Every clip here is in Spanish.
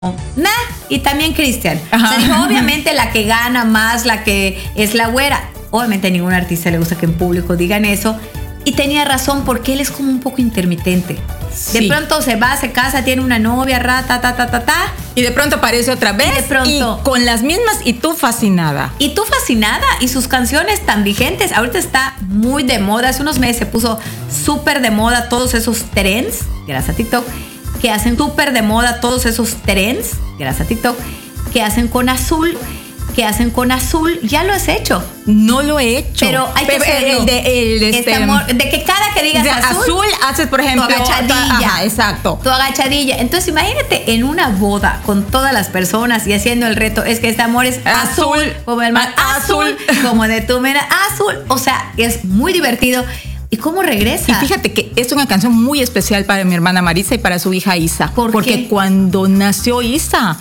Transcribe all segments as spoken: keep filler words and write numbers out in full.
Nah, y también Cristian. O sea, dijo, obviamente la que gana más, la que es la güera. Obviamente a ningún artista le gusta que en público digan eso. Y tenía razón, porque él es como un poco intermitente. Sí. De pronto se va, se casa, tiene una novia, rata, ta, ta, ta, ta. Y de pronto aparece otra vez. Y de pronto. Y con las mismas, y tú fascinada. Y tú fascinada. Y sus canciones tan vigentes. Ahorita está muy de moda. Hace unos meses se puso súper de moda todos esos trends, gracias a TikTok, que hacen súper de moda todos esos trends, gracias a TikTok, que hacen con azul. que hacen con azul. Ya lo has hecho. No lo he hecho. Pero hay que hacerlo. El de, el, este, este amor, de que cada que digas de azul, azul haces, por ejemplo, tu agachadilla. Tu, ajá, exacto. Tu agachadilla. Entonces imagínate en una boda con todas las personas y haciendo el reto. Es que este amor es azul, azul como el mar azul, azul, como de tu mera azul. O sea, es muy divertido. ¿Y cómo regresa? Y fíjate que es una canción muy especial para mi hermana Marisa y para su hija Isa. ¿Por porque qué? Cuando nació Isa,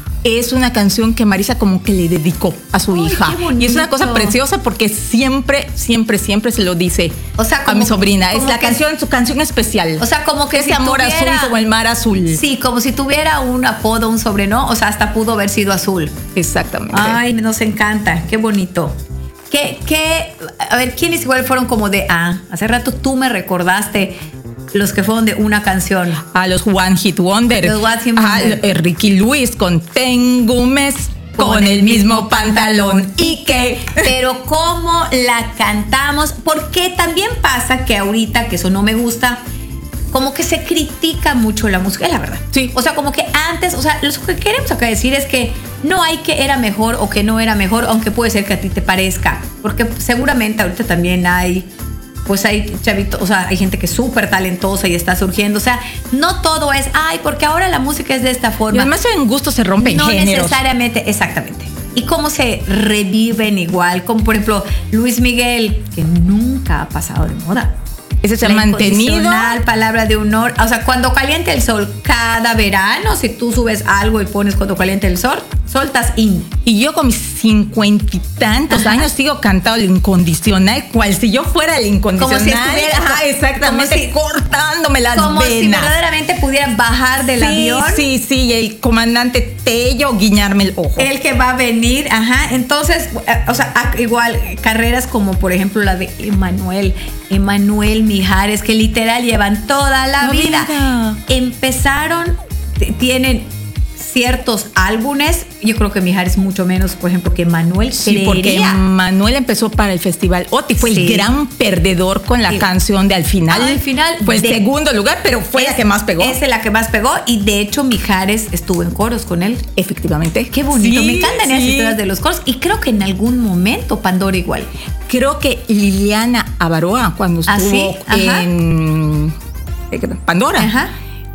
es una canción que Marisa como que le dedicó a su Ay, hija. Y es una cosa preciosa porque siempre, siempre, siempre se lo dice, o sea, como, a mi sobrina. Es la canción, su canción especial. O sea, como que ese si amor tuviera, azul como el mar azul. Sí, como si tuviera un apodo, un sobrenombre. O sea, hasta pudo haber sido azul. Exactamente. Ay, nos encanta. Qué bonito. ¿Qué, qué, a ver, ¿quiénes igual fueron como de, ah, hace rato tú me recordaste los que fueron de una canción? A los One Hit Wonder. Los One Hit Wonder. A Ricky Lewis con Tengo un mes con, con el mismo pantalón. ¿Y qué? Pero cómo la cantamos. Porque también pasa que ahorita, que eso no me gusta, como que se critica mucho la música, es la verdad. Sí. O sea, como que antes, o sea, lo que queremos acá decir es que no hay que era mejor o que no era mejor, aunque puede ser que a ti te parezca. Porque seguramente ahorita también hay, pues hay chavitos, o sea, hay gente que es súper talentosa y está surgiendo. O sea, no todo es, ay, porque ahora la música es de esta forma. Y además en gusto se rompen no géneros. No necesariamente, exactamente. Y cómo se reviven igual, como por ejemplo Luis Miguel, que nunca ha pasado de moda. Ese se ha mantenido. Palabra de honor. O sea, cuando caliente el sol, cada verano, si tú subes algo y pones cuando caliente el sol, soltas in. Y yo con mis cincuenta y tantos Ajá. años sigo cantando el incondicional, cual si yo fuera el incondicional. Como si estuviera, Ajá, exactamente, como si, cortándome las como venas. Como si verdaderamente pudieran bajar del sí, avión. Sí, sí, y el comandante Tello guiñarme el ojo. El que va a venir, ajá. Entonces, o sea, igual, carreras como por ejemplo la de Emanuel, Emanuel Mijares, que literal llevan toda la no vida. vida. Empezaron, tienen ciertos álbumes. Yo creo que Mijares mucho menos, por ejemplo, que Manuel. Sí, creería. Porque Manuel empezó para el Festival Oti, fue sí. el gran perdedor con la sí. canción de Al Final. Al final fue el de, segundo lugar, pero fue es, la que más pegó. Es la que más pegó y de hecho Mijares estuvo en coros con él. Efectivamente. Qué bonito, sí, me encantan sí. esas historias de los coros y creo que en algún momento Pandora igual. Creo que Liliana Avaroa cuando estuvo ¿Ah, sí? en Pandora. Ajá.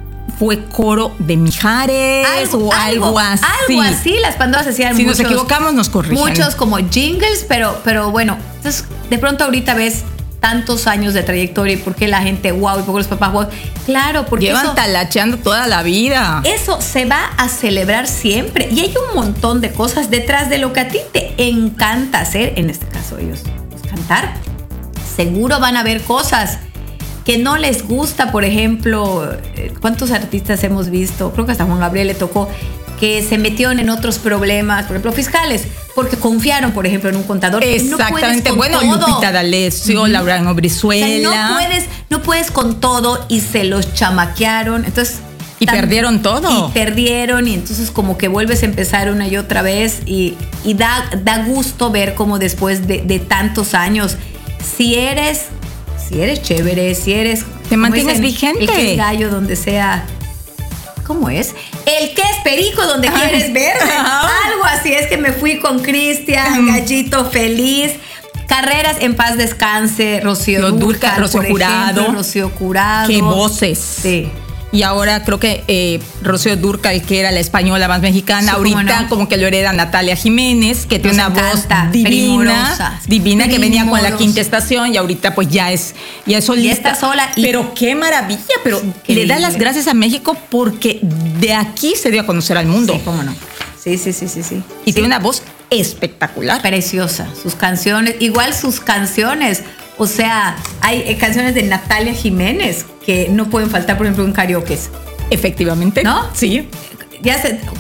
Fue coro de Mijares algo, o algo, algo así. Algo así, las Pandoras hacían si muchos. Si nos equivocamos, nos corrigen. Muchos como jingles, pero, pero bueno. Entonces, de pronto ahorita ves tantos años de trayectoria y por qué la gente, wow, y por qué los papás, wow. Claro, porque llevan eso, talacheando toda la vida. Eso se va a celebrar siempre. Y hay un montón de cosas detrás de lo que a ti te encanta hacer. En este caso, ellos, pues, cantar. Seguro van a haber cosas que no les gusta, por ejemplo, ¿cuántos artistas hemos visto? Creo que hasta Juan Gabriel le tocó, que se metieron en otros problemas, por ejemplo, fiscales, porque confiaron, por ejemplo, en un contador. Exactamente, no bueno, todo. Lupita D'Alessio, uh-huh. Laura Brizuela. O sea, no puedes, no puedes con todo y se los chamaquearon, entonces... Y tan, perdieron todo. Y perdieron y entonces como que vuelves a empezar una y otra vez y, y da, da gusto ver cómo después de, de tantos años, si eres... Si eres chévere, si eres... Te mantienes vigente. El que es gallo donde sea... ¿Cómo es? El que es perico donde Ay. quieres verme. Algo así. Es que me fui con Cristian, Gallito Feliz. Carreras en paz descanse. Rocío Dúrcal, Rocío Jurado. Ejemplo, Rocío Jurado. Qué voces. Sí. Y ahora creo que eh, Rocío Dúrcal, que era la española más mexicana, sí, ahorita no. como que lo hereda Natalia Jiménez, que tiene una voz divina, divina, que venía con la Quinta Estación y ahorita pues ya es, ya es solista. Ya está sola. Y pero qué maravilla, pero le da las gracias a México porque de aquí se dio a conocer al mundo. Sí, cómo no. Sí, sí, sí, sí, sí. Y sí. tiene una voz espectacular. Preciosa. Sus canciones, igual sus canciones. O sea, hay eh, canciones de Natalia Jiménez que no pueden faltar, por ejemplo, en karaoke. Efectivamente. ¿No? Sí. ya se,